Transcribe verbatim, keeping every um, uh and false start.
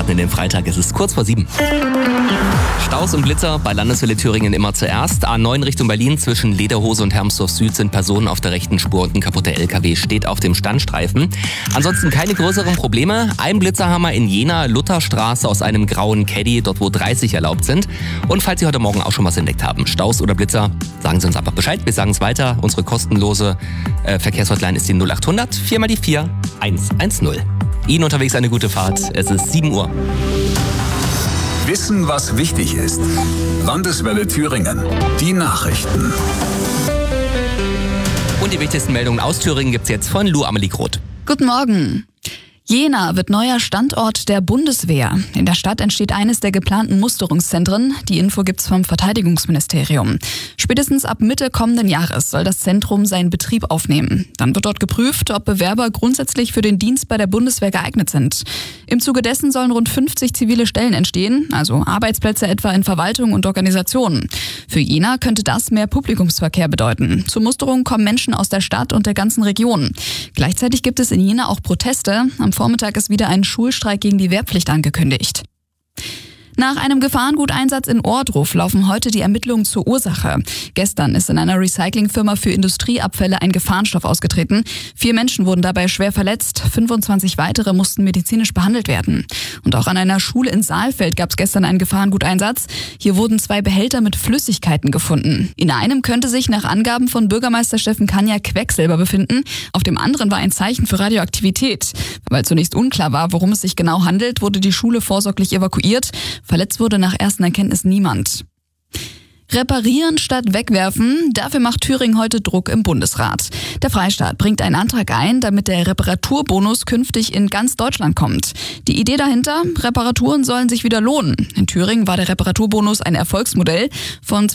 starten in den Freitag. Es ist kurz vor sieben. Staus und Blitzer bei Landeswelle Thüringen immer zuerst. A neun Richtung Berlin zwischen Lederhose und Hermsdorf Süd sind Personen auf der rechten Spur und ein kaputter L K W steht auf dem Standstreifen. Ansonsten keine größeren Probleme. Ein Blitzerhammer in Jena, Lutherstraße aus einem grauen Caddy, dort wo dreißig erlaubt sind. Und falls Sie heute Morgen auch schon was entdeckt haben, Staus oder Blitzer, sagen Sie uns einfach Bescheid. Wir sagen es weiter. Unsere kostenlose äh, Verkehrshotline ist die null achthundert vier mal die vier eins eins null. Ihnen unterwegs eine gute Fahrt. Es ist sieben Uhr. Wissen, was wichtig ist. Landeswelle Thüringen. Die Nachrichten. Und die wichtigsten Meldungen aus Thüringen gibt's jetzt von Lu Amelie Groth. Guten Morgen. Jena wird neuer Standort der Bundeswehr. In der Stadt entsteht eines der geplanten Musterungszentren. Die Info gibt's vom Verteidigungsministerium. Spätestens ab Mitte kommenden Jahres soll das Zentrum seinen Betrieb aufnehmen. Dann wird dort geprüft, ob Bewerber grundsätzlich für den Dienst bei der Bundeswehr geeignet sind. Im Zuge dessen sollen rund fünfzig zivile Stellen entstehen, also Arbeitsplätze etwa in Verwaltung und Organisationen. Für Jena könnte das mehr Publikumsverkehr bedeuten. Zur Musterung kommen Menschen aus der Stadt und der ganzen Region. Gleichzeitig gibt es in Jena auch Proteste. Am Vormittag ist wieder ein Schulstreik gegen die Wehrpflicht angekündigt. Nach einem Gefahrenguteinsatz in Ohrdruf laufen heute die Ermittlungen zur Ursache. Gestern ist in einer Recyclingfirma für Industrieabfälle ein Gefahrenstoff ausgetreten. Vier Menschen wurden dabei schwer verletzt, fünfundzwanzig weitere mussten medizinisch behandelt werden. Und auch an einer Schule in Saalfeld gab es gestern einen Gefahrenguteinsatz. Hier wurden zwei Behälter mit Flüssigkeiten gefunden. In einem könnte sich nach Angaben von Bürgermeister Steffen Kanja Quecksilber befinden. Auf dem anderen war ein Zeichen für Radioaktivität. Weil zunächst unklar war, worum es sich genau handelt, wurde die Schule vorsorglich evakuiert. Verletzt wurde nach ersten Erkenntnissen niemand. Reparieren statt wegwerfen, dafür macht Thüringen heute Druck im Bundesrat. Der Freistaat bringt einen Antrag ein, damit der Reparaturbonus künftig in ganz Deutschland kommt. Die Idee dahinter, Reparaturen sollen sich wieder lohnen. In Thüringen war der Reparaturbonus ein Erfolgsmodell. Von